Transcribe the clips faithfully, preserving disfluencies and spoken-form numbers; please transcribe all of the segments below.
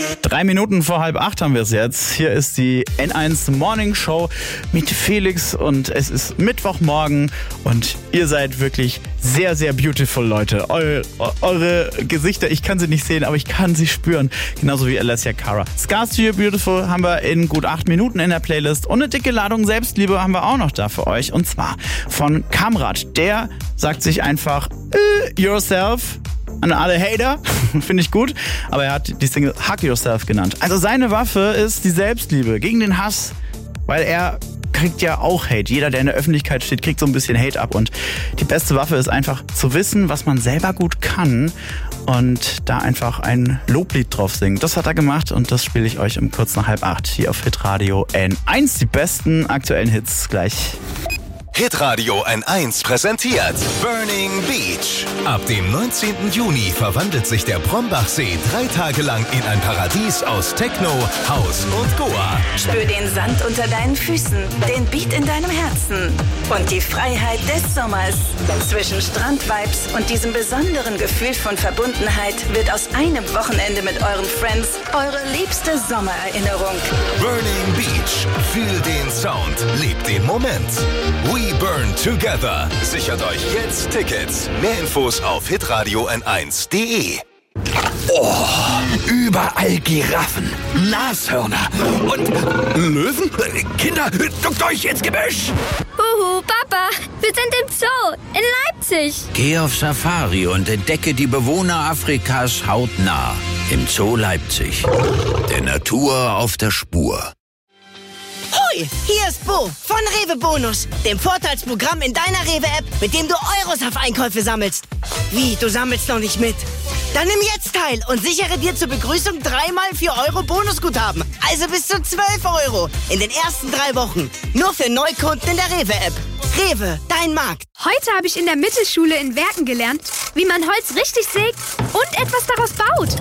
Drei Minuten vor halb acht haben wir es jetzt. Hier ist die N eins Morning Show mit Felix und es ist Mittwochmorgen und ihr seid wirklich sehr, sehr beautiful, Leute. Eu, eure Gesichter, ich kann sie nicht sehen, aber ich kann sie spüren. Genauso wie Alessia Cara. Scars to You Beautiful haben wir in gut acht Minuten in der Playlist und eine dicke Ladung Selbstliebe haben wir auch noch da für euch. Und zwar von Kamrat. Der sagt sich einfach äh, Yourself. An alle Hater, finde ich gut, aber er hat die Single Hug Yourself genannt. Also seine Waffe ist die Selbstliebe gegen den Hass, weil er kriegt ja auch Hate. Jeder, der in der Öffentlichkeit steht, kriegt so ein bisschen Hate ab und die beste Waffe ist einfach zu wissen, was man selber gut kann und da einfach ein Loblied drauf singen. Das hat er gemacht und das spiele ich euch um kurz nach halb acht hier auf Hitradio N eins. Die besten aktuellen Hits gleich. Hitradio N eins präsentiert Burning Beach. Ab dem neunzehnten Juni verwandelt sich der Brombachsee drei Tage lang in ein Paradies aus Techno, House und Goa. Spür den Sand unter deinen Füßen, den Beat in deinem Herzen und die Freiheit des Sommers. Zwischen Strandvibes und diesem besonderen Gefühl von Verbundenheit wird aus einem Wochenende mit euren Friends eure liebste Sommererinnerung. Burning Beach. Fühl den Sound, lebt den Moment. We burn together. Sichert euch jetzt Tickets. Mehr Infos auf hitradio n eins punkt de. Oh, überall Giraffen, Nashörner und Löwen. Kinder, duckt euch ins Gebüsch. Huhu, Papa, wir sind im Zoo in Leipzig. Geh auf Safari und entdecke die Bewohner Afrikas hautnah im Zoo Leipzig. Der Natur auf der Spur. Hoi, hier ist Bo von Rewe Bonus, dem Vorteilsprogramm in deiner Rewe-App, mit dem du Euros auf Einkäufe sammelst. Wie, du sammelst noch nicht mit? Dann nimm jetzt teil und sichere dir zur Begrüßung dreimal vier Euro Bonusguthaben. Also bis zu zwölf Euro in den ersten drei Wochen. Nur für Neukunden in der Rewe-App. Rewe, dein Markt. Heute habe ich in der Mittelschule in Werken gelernt, wie man Holz richtig sägt und etwas daraus baut.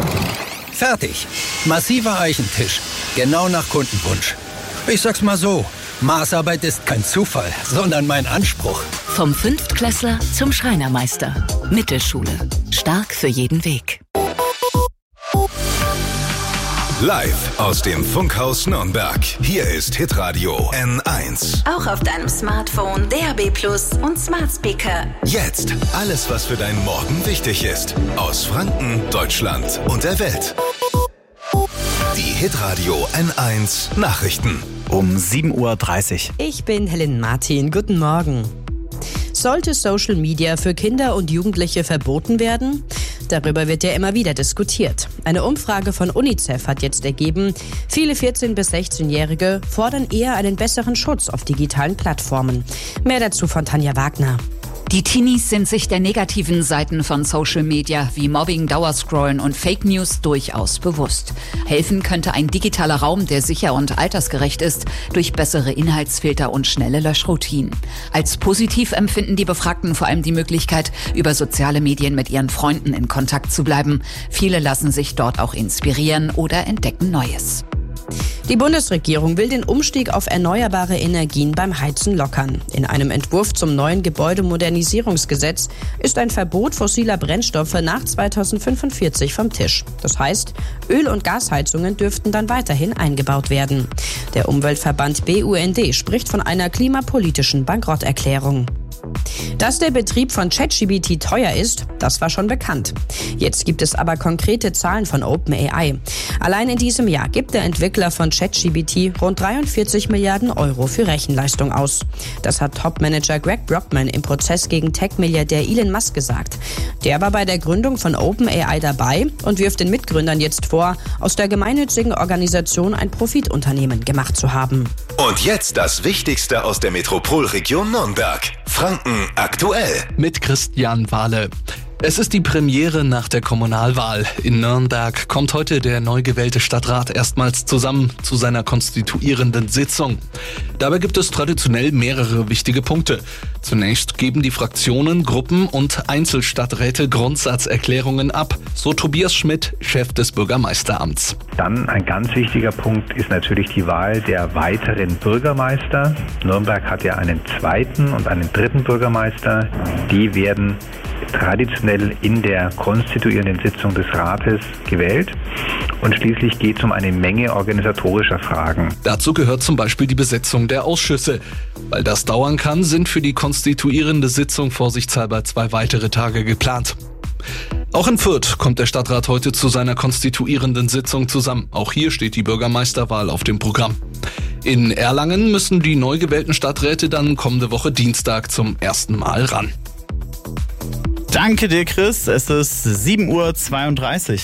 Fertig. Massiver Eichentisch. Genau nach Kundenwunsch. Ich sag's mal so, Maßarbeit ist kein Zufall, sondern mein Anspruch. Vom Fünftklässler zum Schreinermeister. Mittelschule. Stark für jeden Weg. Live aus dem Funkhaus Nürnberg. Hier ist Hitradio N eins. Auch auf deinem Smartphone, D A B Plus und Smart Speaker. Jetzt alles, was für deinen Morgen wichtig ist. Aus Franken, Deutschland und der Welt. Die Hitradio N eins Nachrichten. Um sieben Uhr dreißig. Ich bin Helen Martin. Guten Morgen. Sollte Social Media für Kinder und Jugendliche verboten werden? Darüber wird ja immer wieder diskutiert. Eine Umfrage von UNICEF hat jetzt ergeben, viele vierzehn- bis sechzehnjährige fordern eher einen besseren Schutz auf digitalen Plattformen. Mehr dazu von Tanja Wagner. Die Teenies sind sich der negativen Seiten von Social Media wie Mobbing, Dauerscrollen und Fake News durchaus bewusst. Helfen könnte ein digitaler Raum, der sicher und altersgerecht ist, durch bessere Inhaltsfilter und schnelle Löschroutinen. Als positiv empfinden die Befragten vor allem die Möglichkeit, über soziale Medien mit ihren Freunden in Kontakt zu bleiben. Viele lassen sich dort auch inspirieren oder entdecken Neues. Die Bundesregierung will den Umstieg auf erneuerbare Energien beim Heizen lockern. In einem Entwurf zum neuen Gebäudemodernisierungsgesetz ist ein Verbot fossiler Brennstoffe nach zweitausendfünfundvierzig vom Tisch. Das heißt, Öl- und Gasheizungen dürften dann weiterhin eingebaut werden. Der Umweltverband B U N D spricht von einer klimapolitischen Bankrotterklärung. Dass der Betrieb von ChatGPT teuer ist, das war schon bekannt. Jetzt gibt es aber konkrete Zahlen von OpenAI. Allein in diesem Jahr gibt der Entwickler von ChatGPT rund dreiundvierzig Milliarden Euro für Rechenleistung aus. Das hat Topmanager Greg Brockman im Prozess gegen Tech-Milliardär Elon Musk gesagt. Der war bei der Gründung von OpenAI dabei und wirft den Mitgründern jetzt vor, aus der gemeinnützigen Organisation ein Profitunternehmen gemacht zu haben. Und jetzt das Wichtigste aus der Metropolregion Nürnberg. Franken aktuell. Mit Christian Wahle. Es ist die Premiere nach der Kommunalwahl. In Nürnberg kommt heute der neu gewählte Stadtrat erstmals zusammen zu seiner konstituierenden Sitzung. Dabei gibt es traditionell mehrere wichtige Punkte. Zunächst geben die Fraktionen, Gruppen und Einzelstadträte Grundsatzerklärungen ab, so Tobias Schmidt, Chef des Bürgermeisteramts. Dann ein ganz wichtiger Punkt ist natürlich die Wahl der weiteren Bürgermeister. Nürnberg hat ja einen zweiten und einen dritten Bürgermeister. Die werden traditionell in der konstituierenden Sitzung des Rates gewählt. Und schließlich geht es um eine Menge organisatorischer Fragen. Dazu gehört zum Beispiel die Besetzung der Ausschüsse. Weil das dauern kann, sind für die konstituierende Sitzung vorsichtshalber zwei weitere Tage geplant. Auch in Fürth kommt der Stadtrat heute zu seiner konstituierenden Sitzung zusammen. Auch hier steht die Bürgermeisterwahl auf dem Programm. In Erlangen müssen die neu gewählten Stadträte dann kommende Woche Dienstag zum ersten Mal ran. Danke dir, Chris. Es ist sieben Uhr zweiunddreißig.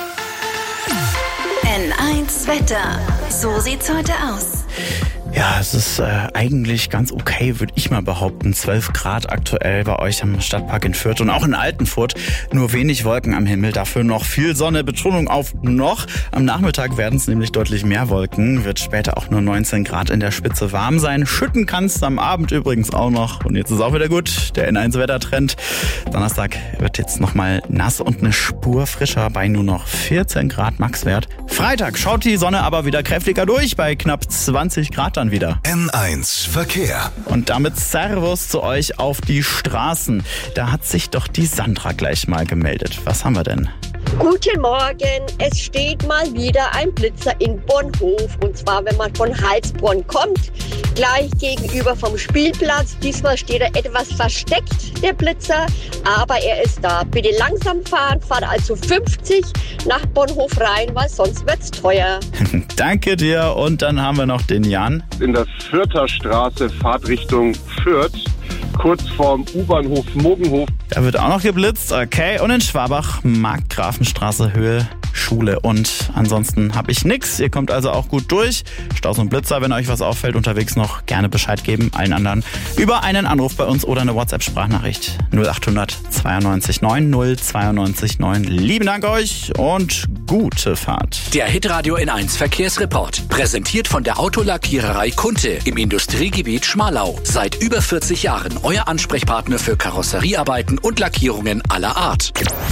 N eins Wetter. So sieht's heute aus. Ja, es ist äh, eigentlich ganz okay, würde ich mal behaupten. zwölf Grad aktuell bei euch am Stadtpark in Fürth und auch in Altenfurt. Nur wenig Wolken am Himmel, dafür noch viel Sonne. Betonung auf noch. Am Nachmittag werden es nämlich deutlich mehr Wolken. Wird später auch nur neunzehn Grad in der Spitze warm sein. Schütten kann es am Abend übrigens auch noch. Und jetzt ist auch wieder gut. Der N eins Wettertrend. Donnerstag wird jetzt nochmal nass und eine Spur frischer bei nur noch vierzehn Grad Maxwert. Freitag schaut die Sonne aber wieder kräftiger durch bei knapp zwanzig Grad dann wieder. N eins Verkehr. Und damit Servus zu euch auf die Straßen. Da hat sich doch die Sandra gleich mal gemeldet. Was haben wir denn? Guten Morgen, es steht mal wieder ein Blitzer in Bonhof. Und zwar, wenn man von Heilsbronn kommt, gleich gegenüber vom Spielplatz. Diesmal steht er etwas versteckt, der Blitzer, aber er ist da. Bitte langsam fahren, fahrt also fünfzig nach Bonhof rein, weil sonst wird's teuer. Danke dir. Und dann haben wir noch den Jan. In der Fürther Straße, Fahrtrichtung Fürth, kurz vorm U-Bahnhof Mogenhof. Da wird auch noch geblitzt, okay. Und in Schwabach, Markgrafenstraße, Höhe Schule. Und ansonsten habe ich nix. Ihr kommt also auch gut durch. Staus und Blitzer, wenn euch was auffällt, unterwegs noch gerne Bescheid geben. Allen anderen über einen Anruf bei uns oder eine WhatsApp-Sprachnachricht. null achthundert zweiundneunzig neun null zweiundneunzig neun. Lieben Dank euch und gute Fahrt. Der Hitradio N eins Verkehrsreport. Präsentiert von der Autolackiererei Kunte im Industriegebiet Schmalau. Seit über vierzig Jahren euer Ansprechpartner für Karosseriearbeiten und Lackierungen aller Art.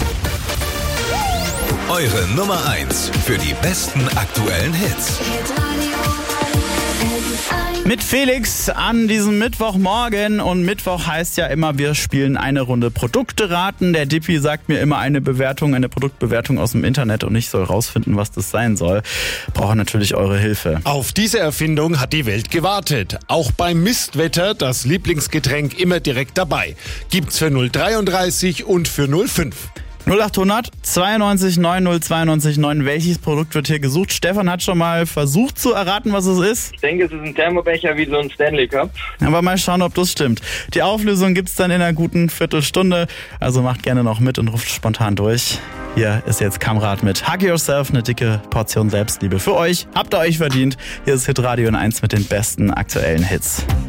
Eure Nummer eins für die besten aktuellen Hits. Mit Felix an diesem Mittwochmorgen. Und Mittwoch heißt ja immer, wir spielen eine Runde Produkte raten. Der Dippi sagt mir immer eine Bewertung, eine Produktbewertung aus dem Internet und ich soll rausfinden, was das sein soll. Brauche natürlich eure Hilfe. Auf diese Erfindung hat die Welt gewartet. Auch beim Mistwetter das Lieblingsgetränk immer direkt dabei. Gibt's für null dreiunddreißig und für null fünf. null achthundert zweiundneunzig neun null zweiundneunzig neun. Welches Produkt wird hier gesucht? Stefan hat schon mal versucht zu erraten, was es ist. Ich denke, es ist ein Thermobecher wie so ein Stanley Cup. Aber mal schauen, ob das stimmt. Die Auflösung gibt's dann in einer guten Viertelstunde. Also macht gerne noch mit und ruft spontan durch. Hier ist jetzt Kamrat mit Hug Yourself, eine dicke Portion Selbstliebe für euch. Habt ihr euch verdient. Hier ist Hitradio N eins mit den besten aktuellen Hits.